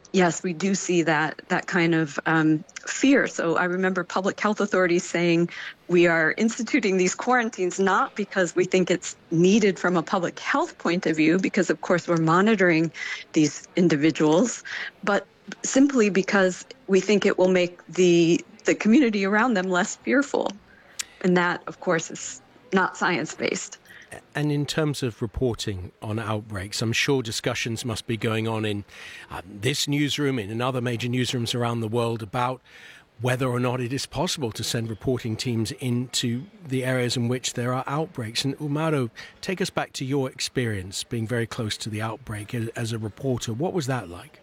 Yes, we do see that kind of fear. So I remember public health authorities saying we are instituting these quarantines not because we think it's needed from a public health point of view, because of course we're monitoring these individuals, but simply because we think it will make the community around them less fearful. And that, of course, is not science-based. And in terms of reporting on outbreaks, I'm sure discussions must be going on in this newsroom, in other major newsrooms around the world about whether or not it is possible to send reporting teams into the areas in which there are outbreaks. And Umaro, take us back to your experience being very close to the outbreak as a reporter. What was that like?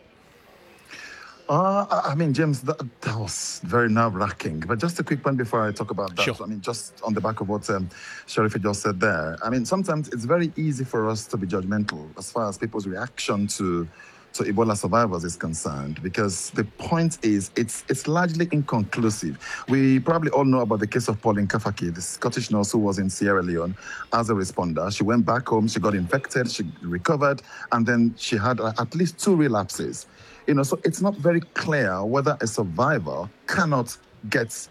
James, that was very nerve-wracking. But just a quick one before I talk about that. Sure. Just on the back of what Sheriff just said there. Sometimes it's very easy for us to be judgmental as far as people's reaction to Ebola survivors is concerned, because the point is it's largely inconclusive. We probably all know about the case of Pauline Kafaki, the Scottish nurse who was in Sierra Leone as a responder. She went back home, she got infected, she recovered, and then she had at least 2 relapses. So it's not very clear whether a survivor cannot get,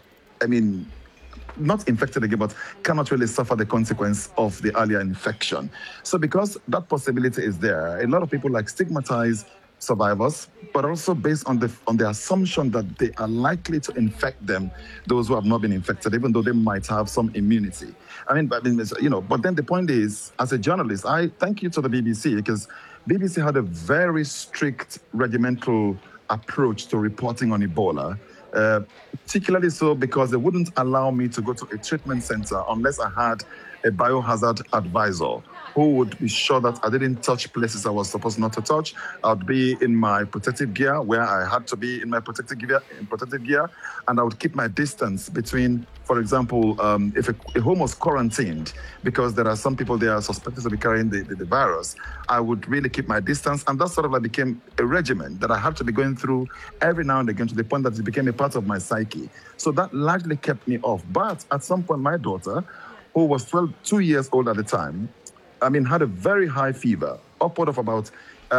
not infected again, but cannot really suffer the consequence of the earlier infection. So because that possibility is there, a lot of people stigmatize survivors, but also based on the assumption that they are likely to infect them, those who have not been infected, even though they might have some immunity. But then the point is, as a journalist, I thank you to the BBC, because BBC had a very strict regimental approach to reporting on Ebola, particularly so because they wouldn't allow me to go to a treatment center unless I had a biohazard advisor who would be sure that I didn't touch places I was supposed not to touch. I'd be in my protective gear where I had to be in my protective gear, and I would keep my distance between, for example, if a home was quarantined, because there are some people there suspected to be carrying the virus, I would really keep my distance, and that sort of became a regimen that I had to be going through every now and again, to the point that it became a part of my psyche. So that largely kept me off. But at some point, my daughter, who was 2 years old at the time, had a very high fever, upward of about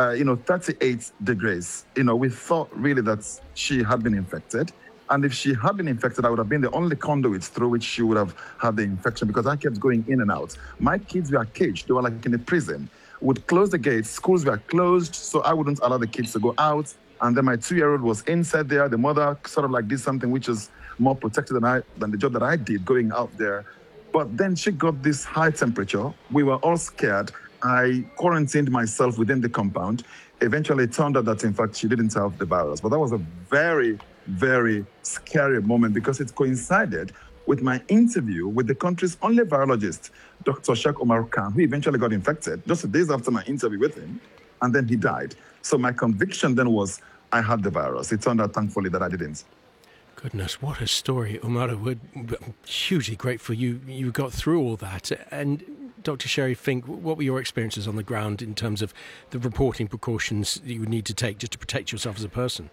38 degrees. We thought really that she had been infected. And if she had been infected, I would have been the only conduit through which she would have had the infection, because I kept going in and out. My kids were caged. They were like in a prison. Would close the gates. Schools were closed, so I wouldn't allow the kids to go out. And then my 2-year-old was inside there. The mother sort of did something which is more protected than the job that I did going out there. But then she got this high temperature. We were all scared. I quarantined myself within the compound. Eventually, it turned out that, in fact, she didn't have the virus. But that was a very, very scary moment, because it coincided with my interview with the country's only virologist, Dr. Sheikh Omar Khan, who eventually got infected just days after my interview with him, and then he died. So my conviction then was I had the virus. It turned out, thankfully, that I didn't. Goodness, what a story, Umaro. We're hugely grateful you got through all that. And Dr. Sherry Fink, what were your experiences on the ground in terms of the reporting precautions that you would need to take just to protect yourself as a person?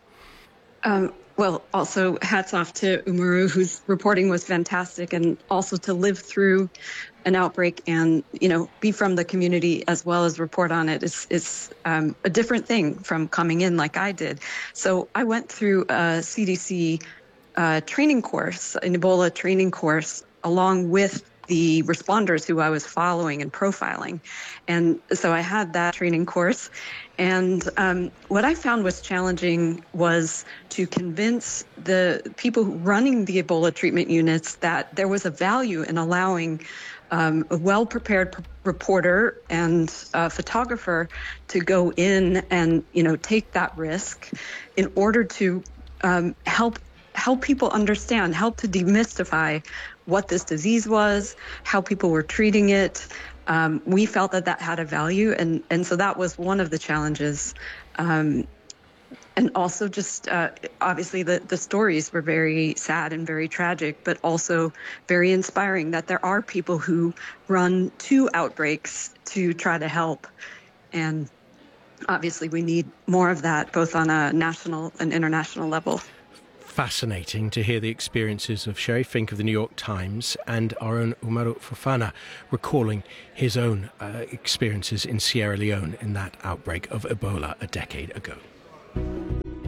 Well, also hats off to Umaro, whose reporting was fantastic, and also to live through an outbreak and, be from the community as well as report on it is a different thing from coming in like I did. So I went through a CDC training course, an Ebola training course, along with the responders who I was following and profiling. And so I had that training course. And what I found was challenging was to convince the people running the Ebola treatment units that there was a value in allowing a well-prepared reporter and photographer to go in and, take that risk in order to help people understand, help to demystify what this disease was, how people were treating it. We felt that had a value, and so that was one of the challenges. And also just, obviously, the stories were very sad and very tragic, but also very inspiring that there are people who run to outbreaks to try to help. And obviously, we need more of that, both on a national and international level. Fascinating to hear the experiences of Sherry Fink of the New York Times and our own Umaro Fofana recalling his own experiences in Sierra Leone in that outbreak of Ebola a decade ago.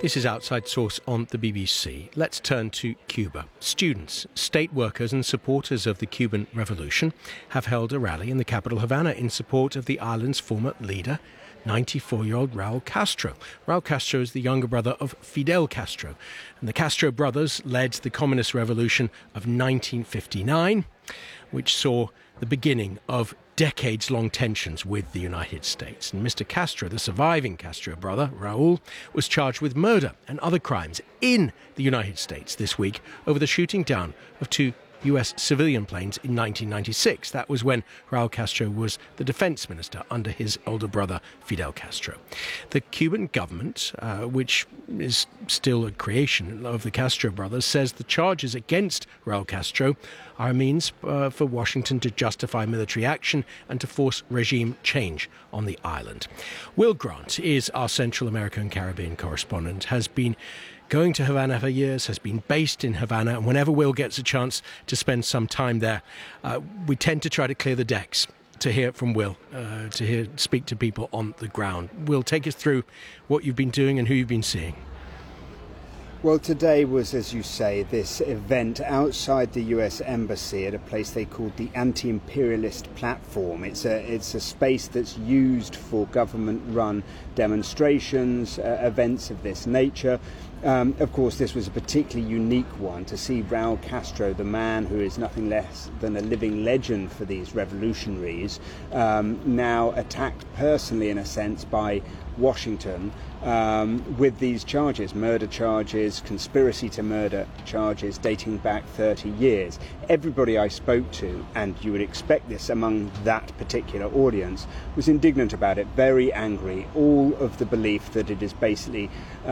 This is Outside Source on the BBC. Let's turn to Cuba. Students, state workers and supporters of the Cuban Revolution have held a rally in the capital Havana in support of the island's former leader, 94-year-old Raul Castro. Raul Castro is the younger brother of Fidel Castro. And the Castro brothers led the communist revolution of 1959, which saw the beginning of decades-long tensions with the United States. And Mr. Castro, the surviving Castro brother, Raul, was charged with murder and other crimes in the United States this week over the shooting down of two US civilian planes in 1996. That was when Raul Castro was the defense minister under his older brother, Fidel Castro. The Cuban government, which is still a creation of the Castro brothers, says the charges against Raul Castro are a means for Washington to justify military action and to force regime change on the island. Will Grant is our Central America and Caribbean correspondent, has been going to Havana for years, has been based in Havana, and whenever Will gets a chance to spend some time there, we tend to try to clear the decks to hear from Will, to speak to people on the ground. Will, take us through what you've been doing and who you've been seeing. Well, today was, as you say, this event outside the US Embassy at a place they called the Anti-Imperialist Platform. It's a space that's used for government-run demonstrations, events of this nature. Of course, this was a particularly unique one to see Raul Castro, the man who is nothing less than a living legend for these revolutionaries, now attacked personally, in a sense, by Washington with these charges, murder charges, conspiracy to murder charges dating back 30 years. Everybody I spoke to, and you would expect this among that particular audience, was indignant about it, very angry, all of the belief that it is basically,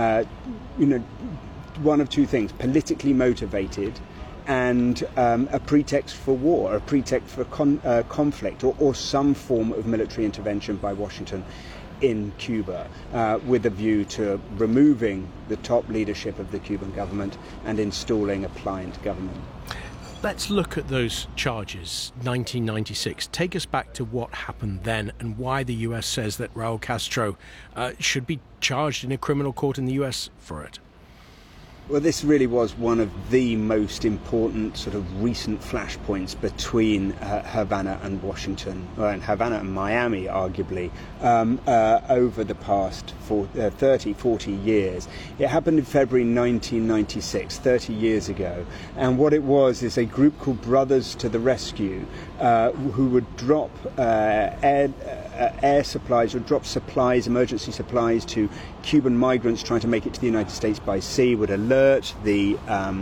one of two things: politically motivated and a pretext for war, a pretext for conflict, or some form of military intervention by Washington in Cuba, with a view to removing the top leadership of the Cuban government and installing a pliant government. Let's look at those charges, 1996. Take us back to what happened then and why the US says that Raul Castro should be charged in a criminal court in the US for it. Well, this really was one of the most important sort of recent flashpoints between Havana and Washington, and Havana and Miami, arguably, over the past 30, 40 years. It happened in February 1996, 30 years ago. And what it was is a group called Brothers to the Rescue, who would drop air supplies, or drop supplies, emergency supplies, to Cuban migrants trying to make it to the United States by sea, would alert the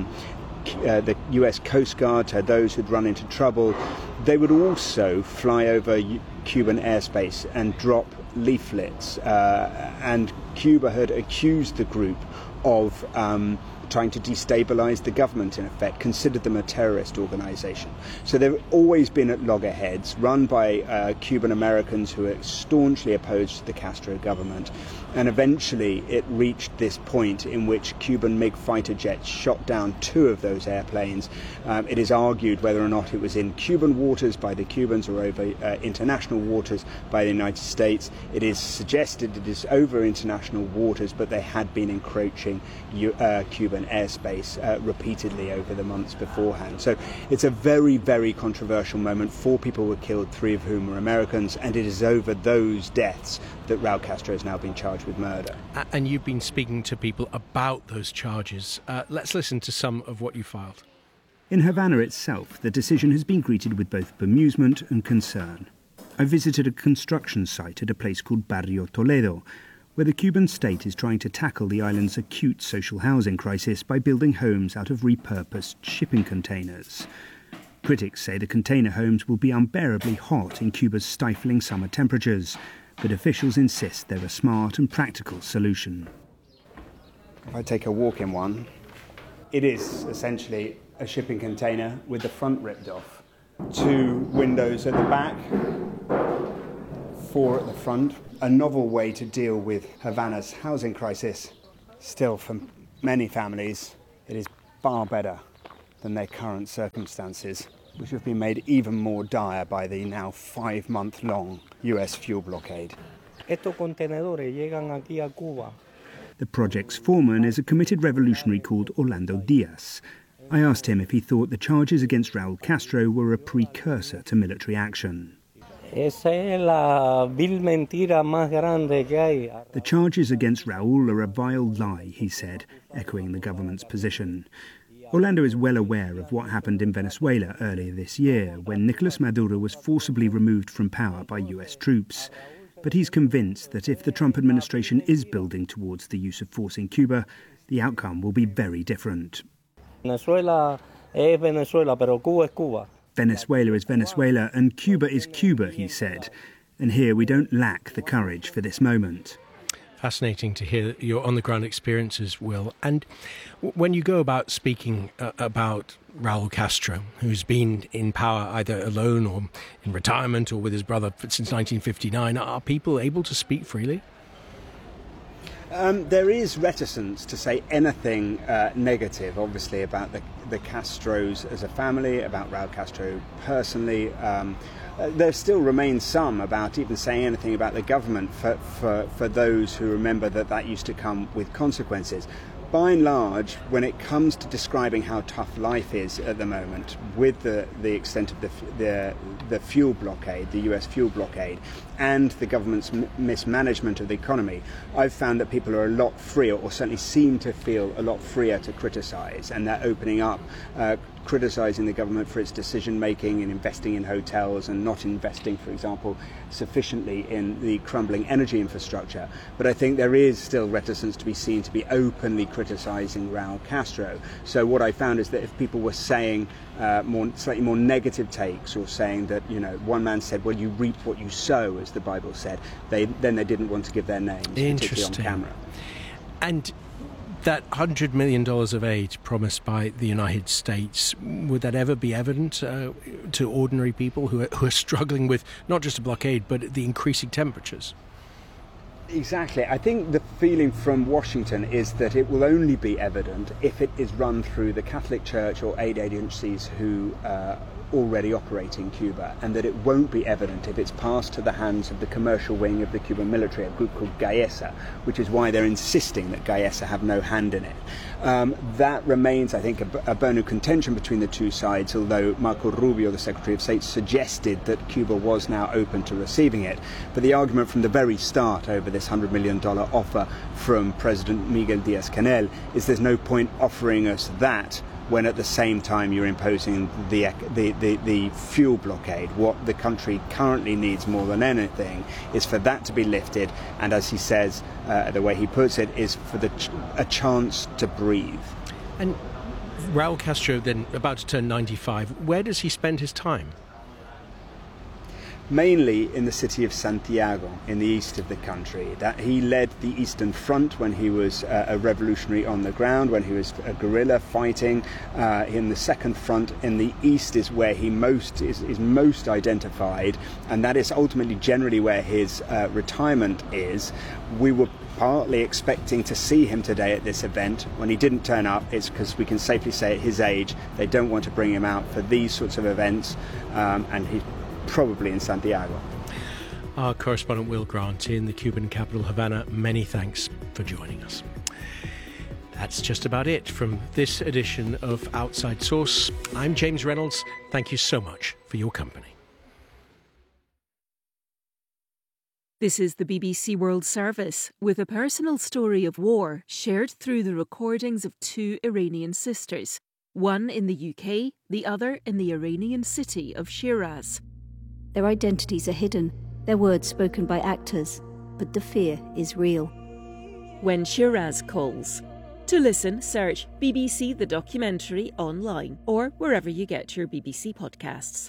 US Coast Guard to those who'd run into trouble. They would also fly over Cuban airspace and drop leaflets, and Cuba had accused the group of trying to destabilize the government, in effect, considered them a terrorist organization. So they've always been at loggerheads, run by Cuban Americans who are staunchly opposed to the Castro government. And eventually it reached this point in which Cuban MiG fighter jets shot down two of those airplanes. It is argued whether or not it was in Cuban waters by the Cubans or over international waters by the United States. It is suggested it is over international waters, but they had been encroaching Cuban airspace repeatedly over the months beforehand. So it's a very, very controversial moment. 4 people were killed, 3 of whom were Americans, and it is over those deaths that Raul Castro has now been charged with murder. And you've been speaking to people about those charges. Let's listen to some of what you filed. In Havana itself, the decision has been greeted with both bemusement and concern. I visited a construction site at a place called Barrio Toledo, where the Cuban state is trying to tackle the island's acute social housing crisis by building homes out of repurposed shipping containers. Critics say the container homes will be unbearably hot in Cuba's stifling summer temperatures, but officials insist they're a smart and practical solution. If I take a walk in one, it is essentially a shipping container with the front ripped off. 2 windows at the back, 4 at the front. A novel way to deal with Havana's housing crisis. Still, for many families, it is far better than their current circumstances, which have been made even more dire by the now 5-month-long US fuel blockade. Estos contenedores llegan aquí a Cuba The project's foreman is a committed revolutionary called Orlando Diaz. I asked him if he thought the charges against Raúl Castro were a precursor to military action. The charges against Raúl are a vile lie, he said, echoing the government's position. Orlando is well aware of what happened in Venezuela earlier this year, when Nicolás Maduro was forcibly removed from power by US troops. But he's convinced that if the Trump administration is building towards the use of force in Cuba, the outcome will be very different. Venezuela es Venezuela, pero Cuba es Cuba. Venezuela is Venezuela and Cuba is Cuba, he said. And here we don't lack the courage for this moment. Fascinating to hear your on-the-ground experiences, Will. And when you go about speaking about Raúl Castro, who's been in power either alone or in retirement or with his brother since 1959, are people able to speak freely? There is reticence to say anything negative, obviously, about the Castros as a family, about Raúl Castro personally. There still remains some about even saying anything about the government for those who remember that used to come with consequences. By and large, when it comes to describing how tough life is at the moment, with the extent of the fuel blockade, the US fuel blockade, and the government's mismanagement of the economy, I've found that people are a lot freer, or certainly seem to feel a lot freer to criticise, and they're opening up, criticising the government for its decision-making in investing in hotels and not investing, for example, sufficiently in the crumbling energy infrastructure. But I think there is still reticence to be seen to be openly criticising Raúl Castro. So what I found is that if people were saying slightly more negative takes, or saying that, one man said, well, you reap what you sow, as the Bible said, then they didn't want to give their names, particularly on camera. And that $100 million of aid promised by the United States, would that ever be evident to ordinary people who are struggling with not just a blockade, but the increasing temperatures? Exactly. I think the feeling from Washington is that it will only be evident if it is run through the Catholic Church or aid agencies who already operate in Cuba, and that it won't be evident if it's passed to the hands of the commercial wing of the Cuban military, a group called Gaesa, which is why they're insisting that Gaesa have no hand in it. That remains, I think, a bone of contention between the two sides, although Marco Rubio, the Secretary of State, suggested that Cuba was now open to receiving it. But the argument from the very start over this $100 million offer from President Miguel Díaz-Canel is there's no point offering us that when at the same time you're imposing the fuel blockade. What the country currently needs more than anything is for that to be lifted, and as he says, the way he puts it, is for a chance to breathe. And Raúl Castro, then about to turn 95, where does he spend his time? Mainly in the city of Santiago, in the east of the country. That he led the Eastern Front when he was a revolutionary on the ground, when he was a guerrilla fighting. In the Second Front in the east is where he is most identified, and that is ultimately generally where his retirement is. We were partly expecting to see him today at this event. When he didn't turn up, it's because we can safely say at his age they don't want to bring him out for these sorts of events, and he's probably in Santiago. Our correspondent Will Grant in the Cuban capital Havana, many thanks for joining us. That's just about it from this edition of Outside Source. I'm James Reynolds. Thank you so much for your company. This is the BBC World Service, with a personal story of war shared through the recordings of two Iranian sisters, one in the UK, the other in the Iranian city of Shiraz. Their identities are hidden, their words spoken by actors, but the fear is real. When Shiraz Calls. To listen, search BBC The Documentary online or wherever you get your BBC podcasts.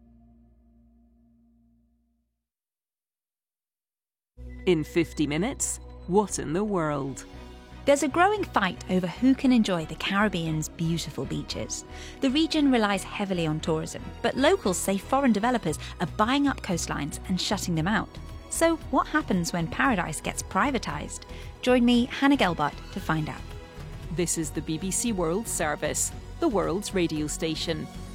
In 50 minutes, what in the world? There's a growing fight over who can enjoy the Caribbean's beautiful beaches. The region relies heavily on tourism, but locals say foreign developers are buying up coastlines and shutting them out. So what happens when paradise gets privatised? Join me, Hannah Gelbart, to find out. This is the BBC World Service, the world's radio station.